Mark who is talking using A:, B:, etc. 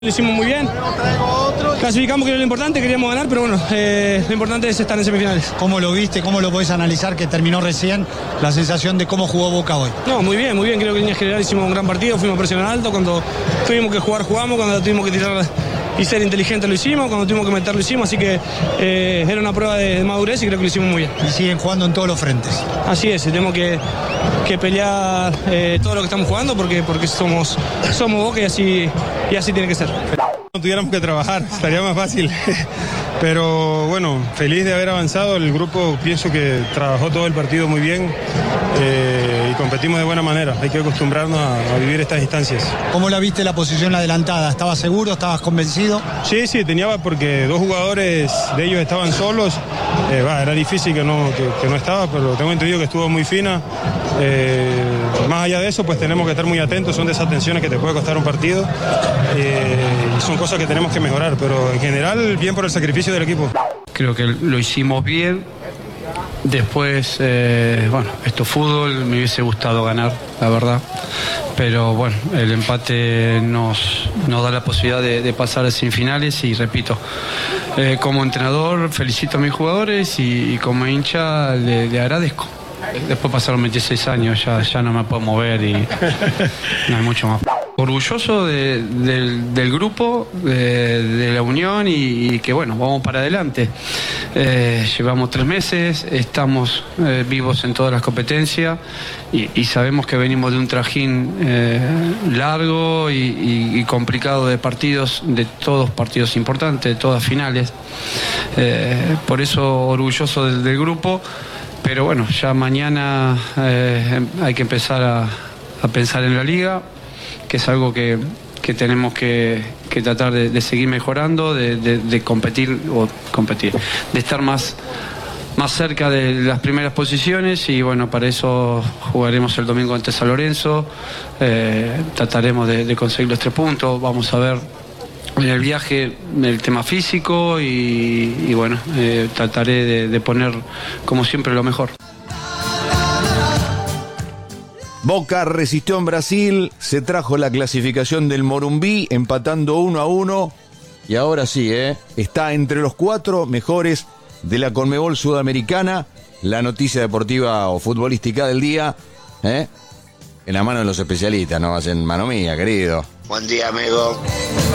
A: Lo hicimos muy bien, clasificamos, que era lo importante, queríamos ganar, pero bueno, lo importante es estar en semifinales.
B: ¿Cómo lo viste? ¿Cómo lo podés analizar que terminó recién la sensación de cómo jugó Boca hoy?
A: No, muy bien, creo que en líneas generales hicimos un gran partido, fuimos a presionar alto, cuando tuvimos que jugar jugamos, cuando tuvimos que tirar y ser inteligentes lo hicimos, cuando tuvimos que meter lo hicimos, así que era una prueba de madurez y creo que lo hicimos muy bien.
B: Y siguen jugando en todos los frentes.
A: Así es, tenemos que pelear todo lo que estamos jugando porque somos Boca y así tiene que ser.
C: No tuviéramos que trabajar, estaría más fácil. Pero bueno, feliz de haber avanzado. El grupo pienso que trabajó todo el partido muy bien y competimos de buena manera. Hay que acostumbrarnos a vivir estas instancias.
B: ¿Cómo la viste la posición adelantada? ¿Estabas seguro? ¿Estabas convencido?
C: Sí, tenía porque dos jugadores de ellos estaban solos. Era difícil que no estaba, pero tengo entendido que estuvo muy fina. Más allá de eso, pues tenemos que estar muy atentos. Son desatenciones que te puede costar un partido y son cosas que tenemos que mejorar. Pero en general, bien por el sacrificio del equipo.
D: Creo que lo hicimos bien. Después, esto es fútbol, me hubiese gustado ganar, la verdad. Pero bueno, el empate nos da la posibilidad de pasar a semifinales y repito, como entrenador felicito a mis jugadores y como hincha le agradezco. Después pasaron 26 años, ya no me puedo mover y no hay mucho más. Orgulloso del grupo, de la unión y que bueno, vamos para adelante. Llevamos 3 meses, estamos vivos en todas las competencias y sabemos que venimos de un trajín largo y complicado de partidos, de todos partidos importantes, de todas finales. Por eso orgulloso del grupo. Pero bueno, ya mañana hay que empezar a pensar en la liga, que es algo que tenemos que tratar de seguir mejorando, de competir, de estar más cerca de las primeras posiciones y bueno, para eso jugaremos el domingo ante San Lorenzo, trataremos de conseguir los 3 puntos, vamos a ver en el viaje el tema físico y bueno, trataré de poner como siempre lo mejor.
E: Boca resistió en Brasil, se trajo la clasificación del Morumbi empatando 1-1 y ahora sí, está entre los 4 mejores de la Conmebol Sudamericana. La noticia deportiva o futbolística del día, en la mano de los especialistas, no hacen mano mía, querido.
F: Buen día, amigo.